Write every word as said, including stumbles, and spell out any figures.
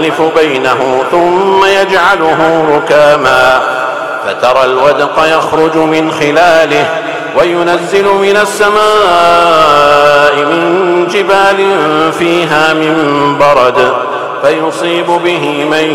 يؤلف بينه ثم يجعله ركاما فترى الودق يخرج من خلاله وينزل من السماء من جبال فيها من برد فيصيب به من